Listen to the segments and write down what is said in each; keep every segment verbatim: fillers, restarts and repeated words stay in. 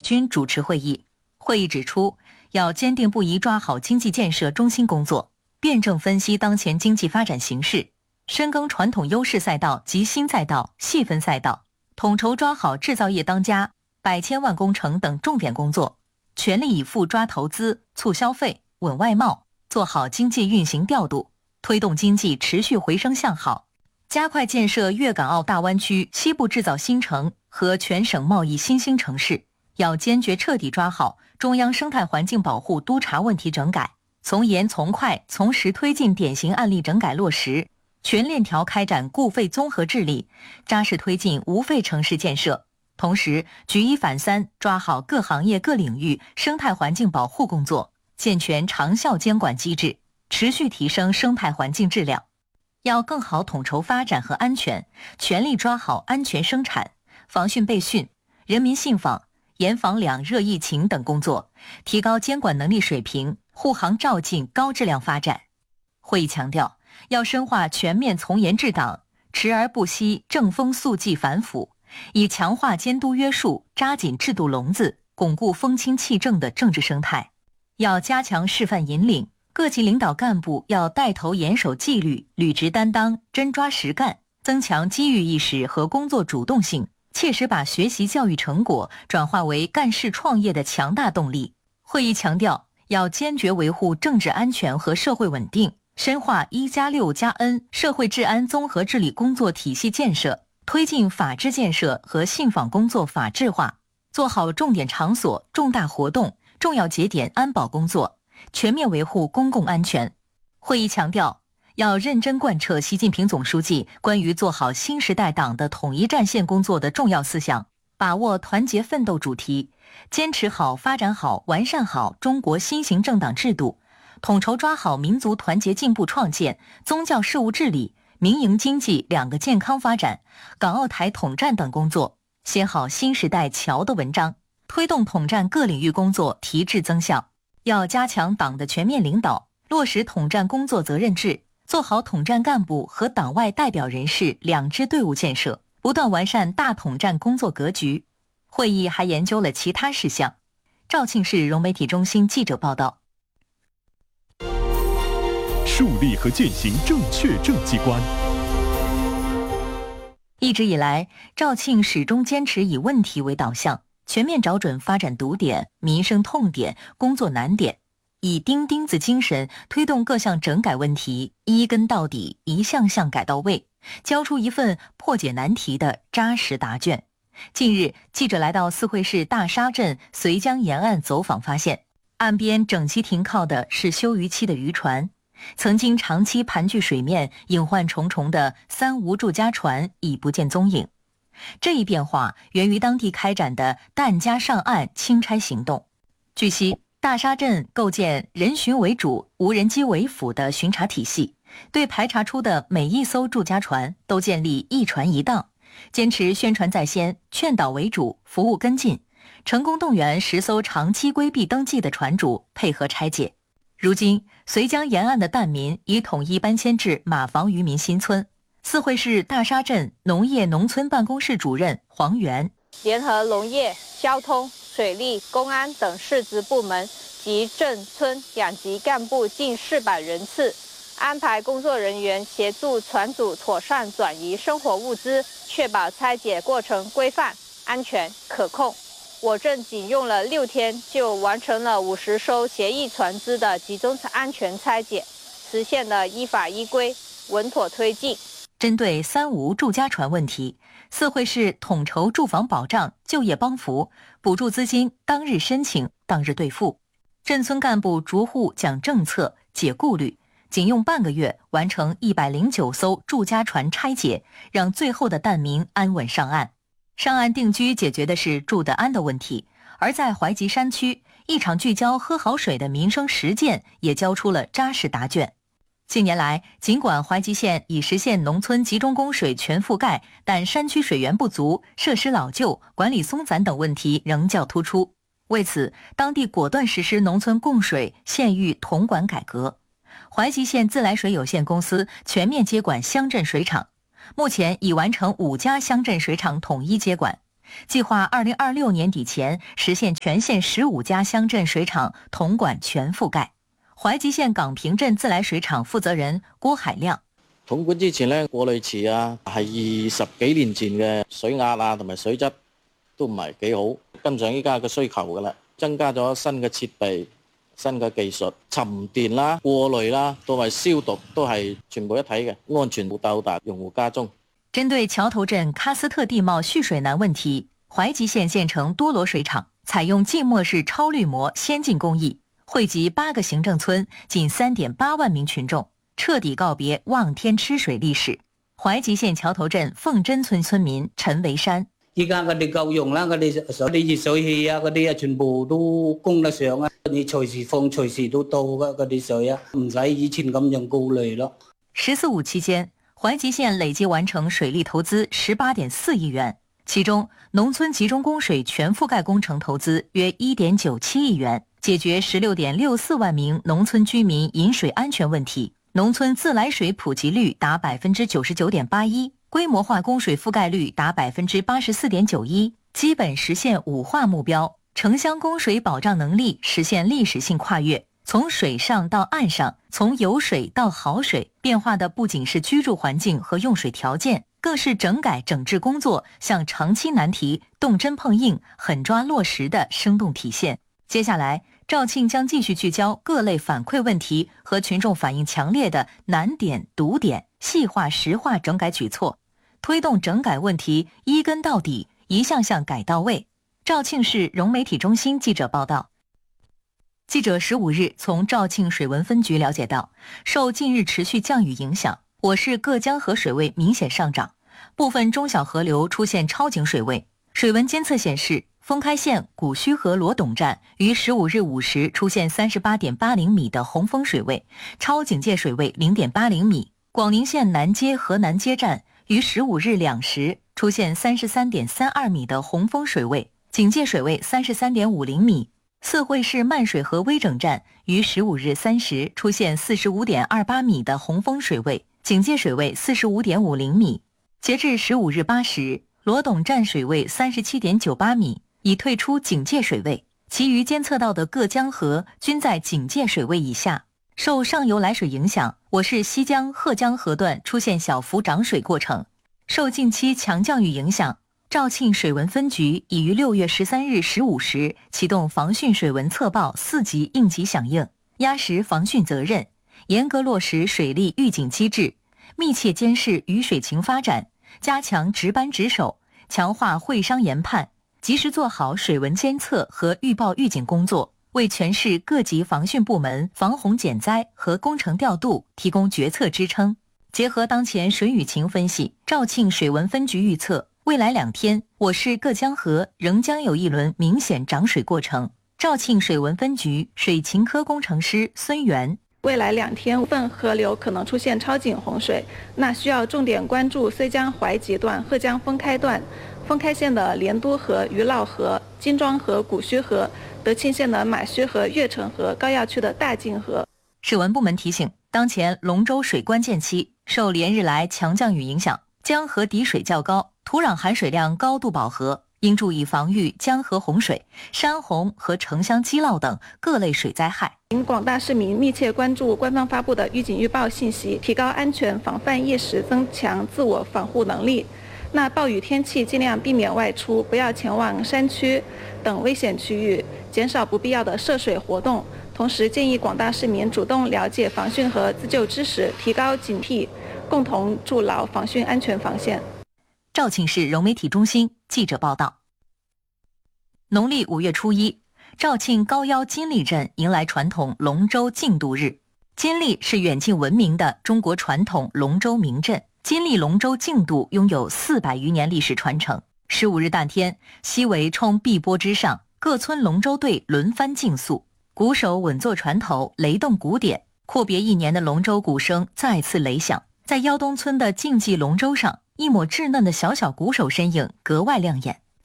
军主持会议。会议指出，要坚定不移抓好经济建设中心工作，辩证分析当前经济发展形势，深耕传统优势赛道及新赛道、细分赛道，统筹抓好制造业当家、百千万工程等重点工作，全力以赴抓投资、促消费、稳外贸，做好经济运行调度，推动经济持续回升向好，加快建设粤港澳大湾区西部制造新城和全省贸易新兴城市。要坚决彻底抓好中央生态环境保护督察问题整改，从严从快从实推进典型案例整改落实，全链条开展固废综合治理，扎实推进无废城市建设。同时，举一反三，抓好各行业各领域生态环境保护工作，健全长效监管机制，持续提升生态环境质量。要更好统筹发展和安全，全力抓好安全生产、防汛备汛、人民信访、严防两热疫情等工作，提高监管能力水平，护航照进高质量发展。会议强调，要深化全面从严治党，持而不息正风肃纪反腐，以强化监督约束，扎紧制度笼子，巩固风清气正的政治生态。要加强示范引领，各级领导干部要带头严守纪律，履职担当，真抓实干，增强机遇意识和工作主动性，切实把学习教育成果转化为干事创业的强大动力。会议强调，要坚决维护政治安全和社会稳定，深化一加六加 N 社会治安综合治理工作体系建设，推进法治建设和信访工作法治化，做好重点场所、重大活动、重要节点安保工作，全面维护公共安全。会议强调，要认真贯彻习近平总书记关于做好新时代党的统一战线工作的重要思想，把握团结奋斗主题，坚持好、发展好、完善好中国新型政党制度，统筹抓好民族团结进步创建、宗教事务治理、民营经济两个健康发展、港澳台统战等工作，写好新时代桥的文章，推动统战各领域工作提质增效。要加强党的全面领导，落实统战工作责任制，做好统战干部和党外代表人士两支队伍建设，不断完善大统战工作格局。会议还研究了其他事项。肇庆市融媒体中心记者报道。 树立和践行正确政绩观。 一直以来，肇庆始终坚持以问题为导向，全面找准发展堵点、民生痛点、工作难点，以钉钉子精神推动各项整改问题一根到底、一项项改到位，交出一份破解难题的扎实答卷。近日，记者来到四会市大沙镇绥江沿岸走访，发现岸边整齐停靠的是休渔期的渔船，曾经长期盘踞水面、隐患重重的三无住家船已不见踪影。这一变化源于当地开展的弹夹上岸清拆行动。据悉，大沙镇构建人巡为主、无人机为辅的巡查体系，对排查出的每一艘住家船都建立一船一档，坚持宣传在先、劝导为主、服务跟进，成功动员十艘长期规避登记的船主配合拆解。如今，绥江沿岸的弹民已统一搬迁至马房渔民新村。四会市大沙镇农业农村办公室主任黄元联合农业、交通、水利、公安等市直部门及镇村两级干部近四百人次，安排工作人员协助船主妥善转移生活物资，确保拆解过程规范、安全、可控。我镇仅用了六天就完成了五十艘协议船只的集中安全拆解，实现了依法依规、稳妥推进。 针对三无住家船问题，四会市统筹住房保障、就业帮扶、补助资金当日申请、当日兑付，镇村干部逐户讲政策、解顾虑，仅用半个月完成一百零九艘住家船拆解，让最后的弹民安稳上岸。上岸定居解决的是住得安的问题，而在怀集山区，一场聚焦喝好水的民生实践也交出了扎实答卷。近年来，尽管怀集县已实现农村集中供水全覆盖，但山区水源不足、设施老旧、管理松散等问题仍较突出。为此，当地果断实施农村供水县域统管改革，怀集县自来水有限公司全面接管乡镇水厂，目前已完成五家乡镇水厂统一接管， 计划二零二六年底前实现全县十五家乡镇水厂统管全覆蓋。懷集縣港坪鎮自來水廠負責人郭海亮： 統管之前呢，過濾池啊係二十幾年前嘅水壓啊同埋水質都唔係幾好，跟上依家嘅需求噶啦，增加咗新嘅設備、新嘅技術，沉澱啦、過濾啦，同埋消毒都係全部一體嘅，安全到達用戶家中。 針對橋頭鎮喀斯特地貌蓄水難問題，懷集縣縣城多羅水廠採用浸沒式超濾膜先進工藝，惠及八個行政村近三點八萬名群眾，徹底告別望天吃水歷史。懷集縣橋頭鎮鳳珍村村民陳維山： 依家嗰啲夠用啦，嗰啲嗰啲熱水器啊，嗰啲啊全部都供得上啊，你隨時放隨時都到噶嗰啲水啊，唔使以前咁樣過濾咯。 十四五期間，懷集縣累計完成水利投資十八點四億元，其中農村集中供水全覆蓋工程投資約一點九七億元，解決十六點六四萬名農村居民飲水安全問題，農村自來水普及率達百分之九十九點八一，規模化供水覆蓋率達百分之八十四點九一，基本實現五化目標，城鄉供水保障能力實現歷史性跨越。從水上到岸上，從有水到好水，變化的不僅是居住環境和用水條件，更是整改整治工作向長期難題動真碰硬、狠抓落實的生動體現。接下來，肇慶將繼續聚焦各類反饋問題和群眾反應強烈的難點、堵點，細化實化整改舉措，推動整改問題一根到底，一項項改到位。肇慶市融媒體中心記者報道。記者十五日從肇慶水文分局了解到，受近日持續降雨影響，我市各江河水位明顯上漲，部分中小河流出現超警水位。水文監測顯示，封開縣古須河羅董站於十五日午時出現三十八點八零米的洪峰水位，超警戒水位零點八零米。廣寧縣南街河南街站於十五日兩時出現三十三點三二米的洪峰水位，警戒水位三十三點五零米。泗惠市漫水河微整站於十五日三時出現四十五點二八米的洪峰水位，警戒水位四十五點五零米。截至十五日八時，羅董站水位三十七點九八米，已退出警戒水位，其餘監測到的各江河均在警戒水位以下。受上游來水影響，我市西江、賀江河段出現小幅漲水過程。受近期強降雨影響，肇慶水文分局已於六月十三日十五時啟動防汛水文測報四級應急響應，壓實防汛責任，嚴格落實水利預警機制，密切監視雨水情發展，加強值班值守，強化會商研判，及時做好水文監測和預報預警工作，為全市各級防汛部門防洪減災和工程調度提供決策支撐。結合當前水雨情分析，肇慶水文分局預測，未來兩天，我市各江河仍將有一輪明顯漲水過程。肇慶水文分局水情科工程師孫元： 未來兩天，部分河流可能出現超警洪水，那需要重點關注綏江懷集段、賀江封開段、封開縣的蓮都河、余滘河、金莊河、古須河、德慶縣的馬須河、悅城河、高要區的大泾河。 水文部門提醒，當前龍舟水關鍵期，受連日來強降雨影響，江河底水較高，土壤含水量高度飽和，應注意防禦江河洪水、山洪和城鄉積澇等各類水災害。 請廣大市民密切關注官方發布的預警預報信息，提高安全防範意識，增強自我防護能力。那暴雨天氣盡量避免外出，不要前往山區等危險區域，減少不必要的涉水活動。同時建議廣大市民主動了解防汛和自救知識，提高警惕，共同築牢防汛安全防線。 肇慶市融媒體中心記者報道。農曆五月初一，肇慶高腰金麗鎮迎來傳統龍舟競渡日。金麗是遠近聞名的中國傳統龍舟名鎮，金麗龍舟競渡擁有四百餘年歷史傳承。十五日當天，西圍衝碧波之上，各村龍舟隊輪番競速，鼓手穩坐船頭，雷動鼓點，闊別一年的龍舟鼓聲再次雷響。在腰東村的競技龍舟上，一抹稚嫩的小小鼓手身影格外亮眼。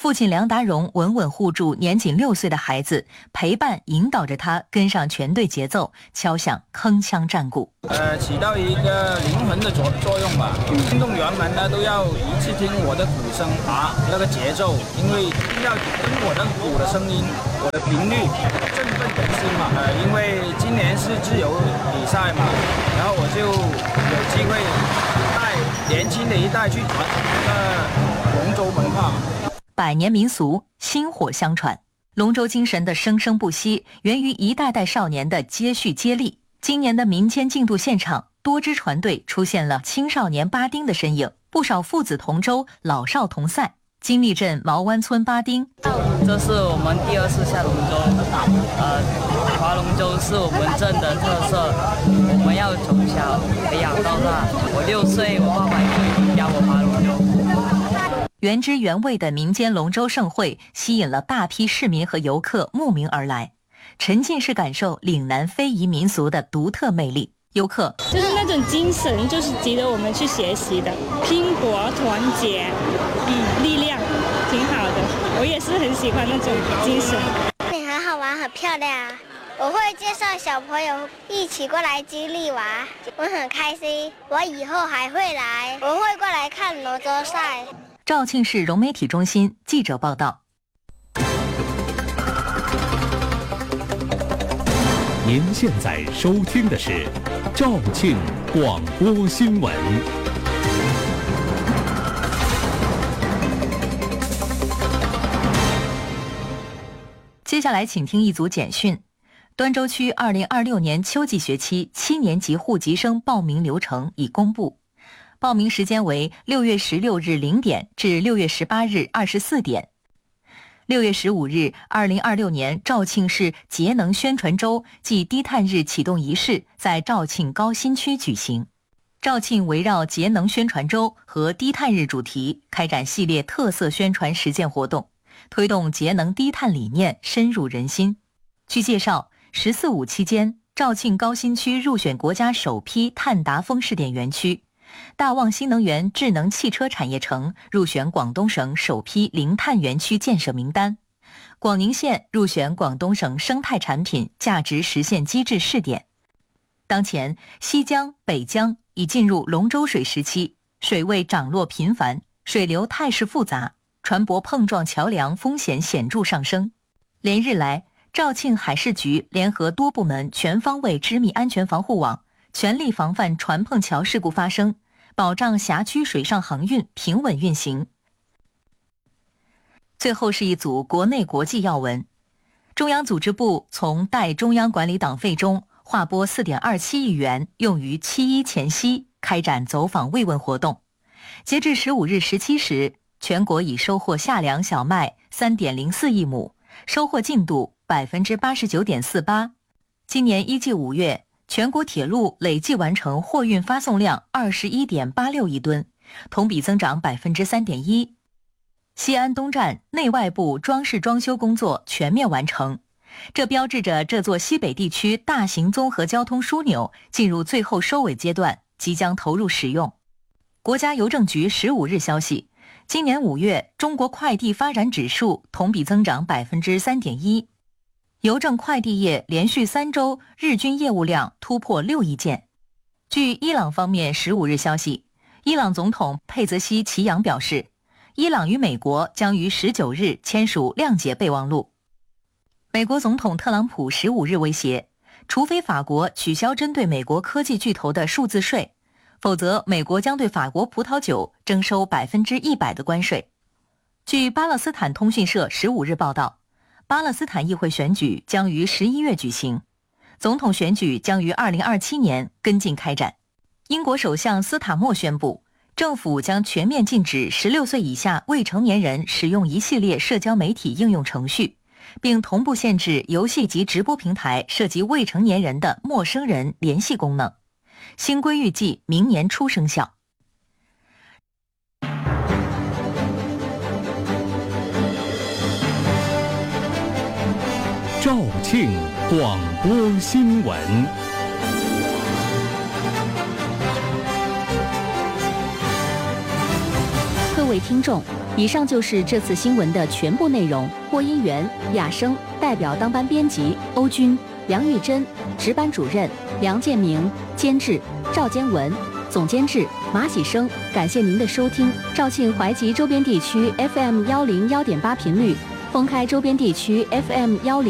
父亲梁达荣稳稳护住年仅六岁的孩子，陪伴引导着他跟上全队节奏，敲响铿锵战鼓。 呃，起到一个灵魂的作作用吧。运动员们呢都要一致听我的鼓声啊，那个节奏，因为要听我的鼓的声音，我的频率振奋人心嘛。呃，因为今年是自由比赛嘛，然后我就有机会带年轻的一代去传承这个龙舟文化。 百年民俗薪火相传，龙舟精神的生生不息，源于一代代少年的接续接力。今年的民间竞渡现场，多支船队出现了青少年巴丁的身影，不少父子同舟，老少同赛。金利镇毛湾村巴丁， 这是我们第二次下龙舟，呃，划龙舟是我们镇的特色，我们要从小培养到大。我六岁，我爸爸就已经教我划龙舟。 原汁原味的民间龙舟盛会吸引了大批市民和游客慕名而来，沉浸式感受岭南非遗民俗的独特魅力。游客就是那种精神，就是值得我们去学习的，拼搏、团结与力量，挺好的。我也是很喜欢那种精神。 你很好玩，很漂亮。我会介绍小朋友一起过来经历玩，我很开心。我以后还会来，我会过来看龙舟赛。 肇庆市融媒体中心记者报道。 您现在收听的是肇庆广播新闻。 接下来请听一组简讯。端州区二零二六年秋季学期七年级户籍生报名流程已公布，报名时间为六月十六日零点至六月十八日二十四点。六月十五日，二零二六年肇庆市节能宣传周暨低碳日启动仪式在肇庆高新区举行。肇庆围绕节能宣传周和低碳日主题，开展系列特色宣传实践活动，推动节能低碳理念深入人心。据介绍，十四五期间，肇庆高新区入选国家首批碳达峰试点园区，大旺新能源智能汽车产业城入选广东省首批零碳园区建设名单，广宁县入选广东省生态产品价值实现机制试点。当前，西江、北江已进入龙舟水时期，水位涨落频繁，水流态势复杂，船舶碰撞桥梁风险显著上升。连日来，肇庆海事局联合多部门全方位织密安全防护网，全力防范船碰桥事故发生，保障辖区水上航运平稳运行。最后是一组国内国际要闻。中央组织部从代中央管理党费中划拨 四点二七亿元，用于七一前夕开展走访慰问活动。截至十五日十七时，全国已收获夏粮小麦 三点零四亿亩，收获进度 百分之八十九点四八。今年一季五月，全国铁路累计完成货运发送量 二十一点八六亿吨，同比增长 百分之三点一。西安东站内外部装饰装修工作全面完成，这标志着这座西北地区大型综合交通枢纽进入最后收尾阶段，即将投入使用。国家邮政局十五日消息，今年五月中国快递发展指数同比增长 百分之三点一，邮政快递业连续三周日均业务量突破六亿件。据伊朗方面十五日消息，伊朗总统佩泽西奇扬表示，伊朗与美国将于十九日签署谅解备忘录。美国总统特朗普十五日威胁，除非法国取消针对美国科技巨头的数字税，否则美国将对法国葡萄酒征收 百分之一百 的关税。据巴勒斯坦通讯社十五日报道，巴勒斯坦议会选举将于十一月举行，总统选举将于二零二七年跟进开展。英国首相斯塔默宣布，政府将全面禁止十六岁以下未成年人使用一系列社交媒体应用程序，并同步限制游戏及直播平台涉及未成年人的陌生人联系功能。新规预计明年初生效。 肇庆广播新闻。 各位听众， 以上就是这次新闻的全部内容。播音员雅生，代表当班编辑欧军、梁玉珍，值班主任梁建明，监制赵坚文，总监制马喜生。感谢您的收听。肇庆淮吉周边地区 F M 幺零幺点八频率，封开周边地区 F M 幺零。